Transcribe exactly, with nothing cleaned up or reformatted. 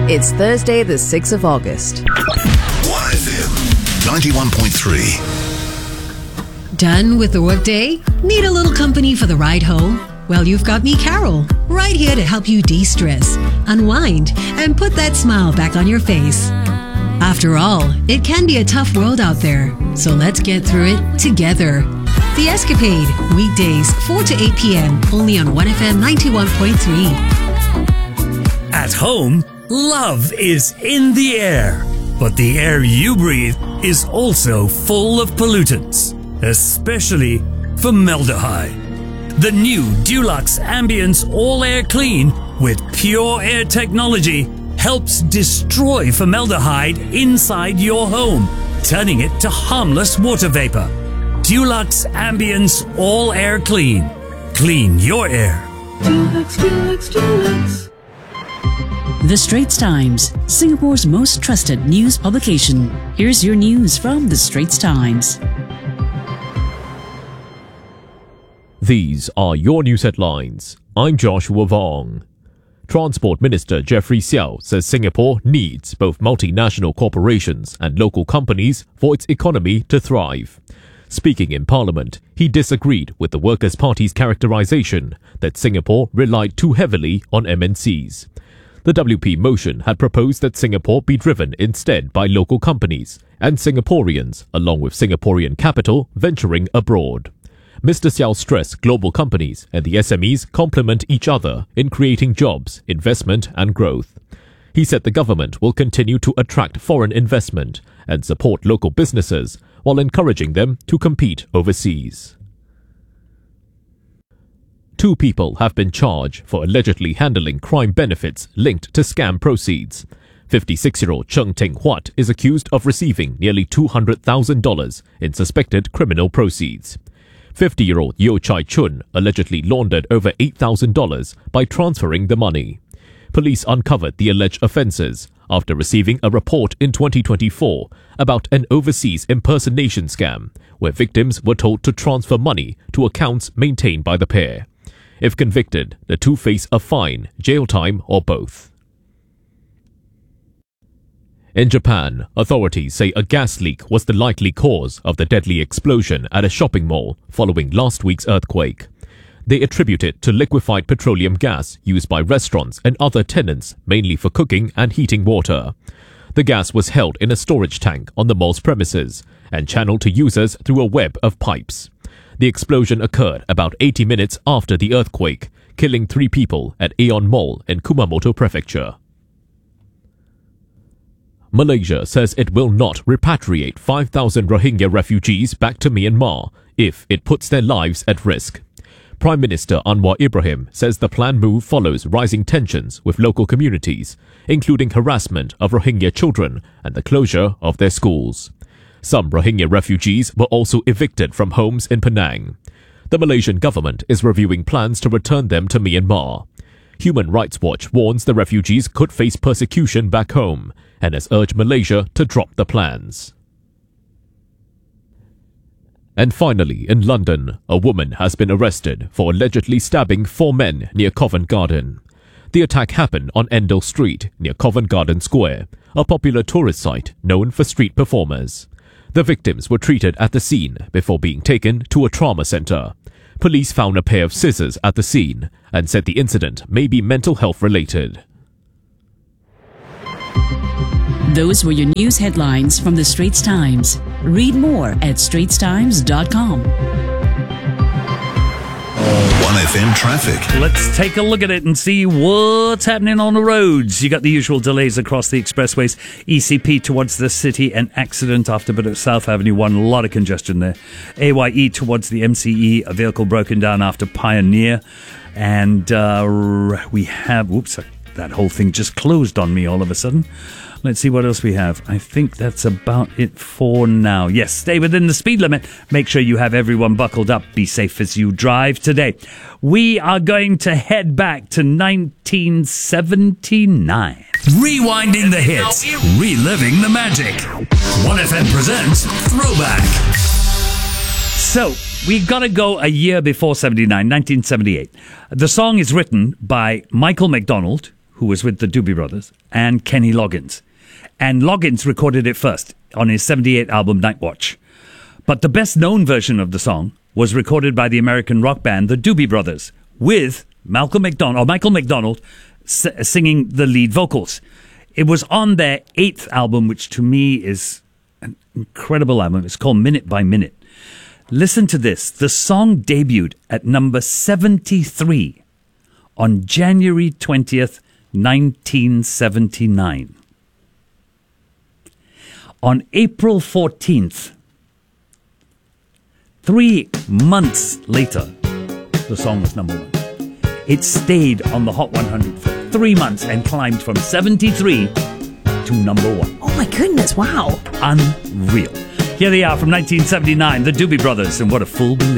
It's Thursday, the sixth of August. one F M ninety-one point three. Done with the workday? Need a little company for the ride home? Well, you've got me, Carol, right here to help you de-stress, unwind, and put that smile back on your face. After all, it can be a tough world out there, so let's get through it together. The Escapade, weekdays four to eight p.m. only on one F M ninety-one point three. At home, love is in the air, but the air you breathe is also full of pollutants, especially formaldehyde. The new Dulux Ambience All Air Clean with Pure Air technology helps destroy formaldehyde inside your home, turning it to harmless water vapor. Dulux Ambience All Air Clean. Clean your air. Dulux, Dulux, Dulux. The Straits Times, Singapore's most trusted news publication. Here's your news from The Straits Times. These are your news headlines. I'm Joshua Vong. Transport Minister Jeffrey Xiao says Singapore needs both multinational corporations and local companies for its economy to thrive. Speaking in Parliament, he disagreed with the Workers' Party's characterization that Singapore relied too heavily on M N Cs. The W P motion had proposed that Singapore be driven instead by local companies and Singaporeans, along with Singaporean capital venturing abroad. Mister Xiao stressed global companies and the S M Es complement each other in creating jobs, investment and growth. He said the government will continue to attract foreign investment and support local businesses while encouraging them to compete overseas. Two people have been charged for allegedly handling crime benefits linked to scam proceeds. fifty-six-year-old Cheng Teng Huat is accused of receiving nearly two hundred thousand dollars in suspected criminal proceeds. fifty-year-old Yeo Chai Chun allegedly laundered over eight thousand dollars by transferring the money. Police uncovered the alleged offences after receiving a report in twenty twenty-four about an overseas impersonation scam where victims were told to transfer money to accounts maintained by the pair. If convicted, the two face a fine, jail time, or both. In Japan, authorities say a gas leak was the likely cause of the deadly explosion at a shopping mall following last week's earthquake. They attribute it to liquefied petroleum gas used by restaurants and other tenants, mainly for cooking and heating water. The gas was held in a storage tank on the mall's premises and channeled to users through a web of pipes. The explosion occurred about eighty minutes after the earthquake, killing three people at Aeon Mall in Kumamoto Prefecture. Malaysia says it will not repatriate five thousand Rohingya refugees back to Myanmar if it puts their lives at risk. Prime Minister Anwar Ibrahim says the planned move follows rising tensions with local communities, including harassment of Rohingya children and the closure of their schools. Some Rohingya refugees were also evicted from homes in Penang. The Malaysian government is reviewing plans to return them to Myanmar. Human Rights Watch warns the refugees could face persecution back home and has urged Malaysia to drop the plans. And finally, in London, a woman has been arrested for allegedly stabbing four men near Covent Garden. The attack happened on Endell Street near Covent Garden Square, a popular tourist site known for street performers. The victims were treated at the scene before being taken to a trauma centre. Police found a pair of scissors at the scene and said the incident may be mental health related. Those were your news headlines from The Straits Times. Read more at straits times dot com. one F M traffic. Let's take a look at it and see what's happening on the roads. You got the usual delays across the expressways. E C P towards the city, an accident after a bit of South Avenue one, a lot of congestion there. A Y E towards the M C E, a vehicle broken down after Pioneer. And uh, we have, whoops, that whole thing just closed on me all of a sudden. Let's see what else we have. I think that's about it for now. Yes, stay within the speed limit. Make sure you have everyone buckled up. Be safe as you drive today. We are going to head back to nineteen seventy-nine. Rewinding the hits. Reliving the magic. one F M presents Throwback. So, we got to go a year before seventy-nine, nineteen seventy-eight. The song is written by Michael McDonald, who was with the Doobie Brothers, and Kenny Loggins. And Loggins recorded it first on his seventy-eight album Night Watch. But the best known version of the song was recorded by the American rock band the Doobie Brothers, with Malcolm McDonald, or Michael McDonald s- singing the lead vocals. It was on their eighth album, which to me is an incredible album. It's called Minute by Minute. Listen to this. The song debuted at number seventy-three on January twentieth, nineteen seventy-nine. On April fourteenth, three months later, the song was number one. It stayed on the Hot one hundred for three months and climbed from seventy-three to number one. Oh my goodness, wow. Unreal. Here they are from nineteen seventy-nine, the Doobie Brothers, and What a Fool Believes.